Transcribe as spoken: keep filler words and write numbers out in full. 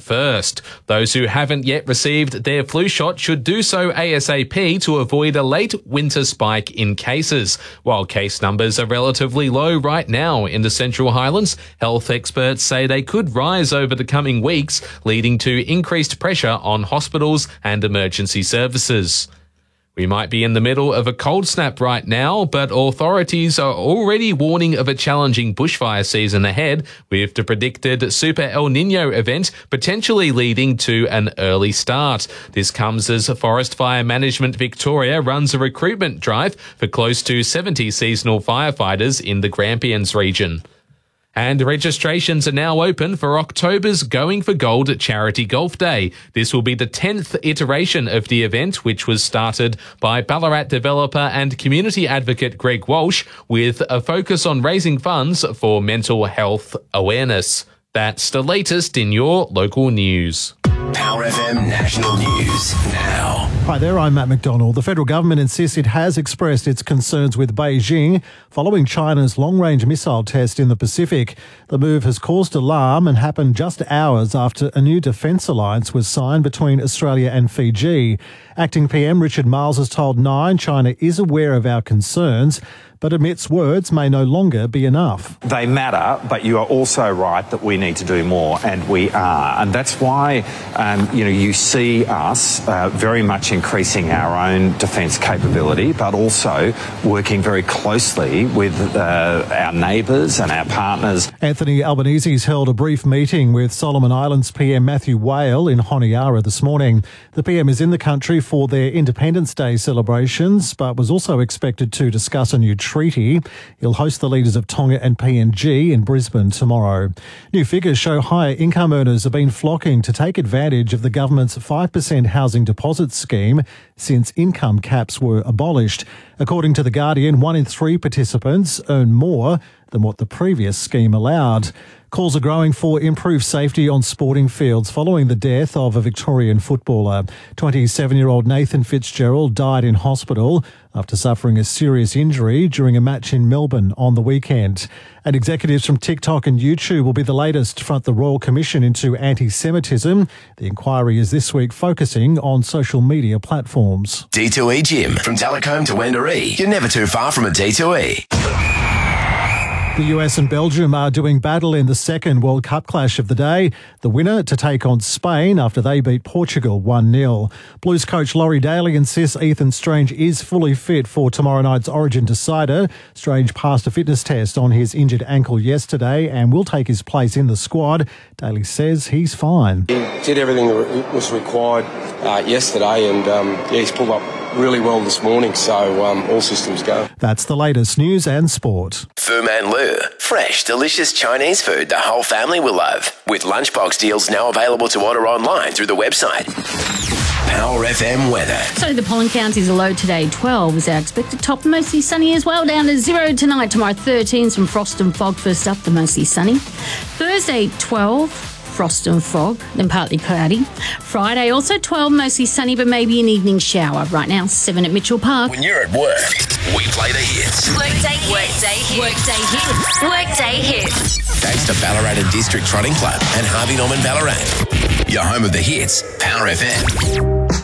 first. Those who haven't yet received their flu shot should do so ASAP to avoid a late winter spike in cases. While case numbers are relatively low right now in the Central Highlands, health experts say they could rise over the coming weeks, leading to increased pressure on hospitals and emergency services. We might be in the middle of a cold snap right now, but authorities are already warning of a challenging bushfire season ahead, with the predicted Super El Niño event potentially leading to an early start. This comes as Forest Fire Management Victoria runs a recruitment drive for close to seventy seasonal firefighters in the Grampians region. And registrations are now open for October's Going for Gold Charity Golf Day. This will be the tenth iteration of the event, which was started by Ballarat developer and community advocate Greg Walsh, with a focus on raising funds for mental health awareness. That's the latest in your local news. Power F M National News now. Hi there, I'm Matt McDonald. The federal government insists it has expressed its concerns with Beijing following China's long-range missile test in the Pacific. The move has caused alarm and happened just hours after a new defence alliance was signed between Australia and Fiji. Acting P M Richard Marles has told Nine China is aware of our concerns, but admits words may no longer be enough. They matter, but you are also right that we need to do more, and we are. And that's why, um, you know, you see us uh, very much increasing our own defence capability, but also working very closely with uh, our neighbours and our partners. Anthony Albanese's held a brief meeting with Solomon Islands P M Matthew Whale in Honiara this morning. The P M is in the country for their Independence Day celebrations, but was also expected to discuss a new treaty. He'll host the leaders of Tonga and P N G in Brisbane tomorrow. New figures show higher income earners have been flocking to take advantage of the government's five percent housing deposit scheme since income caps were abolished. According to The Guardian, one in three participants earn more than what the previous scheme allowed. Calls are growing for improved safety on sporting fields following the death of a Victorian footballer. twenty-seven-year-old Nathan Fitzgerald died in hospital after suffering a serious injury during a match in Melbourne on the weekend. And executives from TikTok and YouTube will be the latest to front the Royal Commission into anti-Semitism. The inquiry is this week focusing on social media platforms. D two E Gym. From Telecombe to Wendouree. You're never too far from a D two E. The U S and Belgium are doing battle in the second World Cup clash of the day. The winner to take on Spain after they beat Portugal one nil. Blues coach Laurie Daly insists Ethan Strange is fully fit for tomorrow night's Origin decider. Strange passed a fitness test on his injured ankle yesterday and will take his place in the squad. Daly says he's fine. He did everything that was required uh, yesterday and um, yeah, he's pulled up really well this morning, so um, all systems go. That's the latest news and sport. Fu Man Lu. Fresh, delicious Chinese food the whole family will love. With lunchbox deals now available to order online through the website. Power F M weather. So the pollen count is a low today, twelve is our expected top, mostly sunny as well, down to zero tonight. Tomorrow, thirteen, some frost and fog. First up, the mostly sunny. Thursday, twelve. Frost and fog, then partly cloudy. Friday, also twelve, mostly sunny, but maybe an evening shower. Right now, seven at Mitchell Park. When you're at work, we play the hits. Workday hits. Workday hits. Workday hits. Thanks to Ballarat and District Trotting Club and Harvey Norman Ballarat. Your home of the hits, Power F M.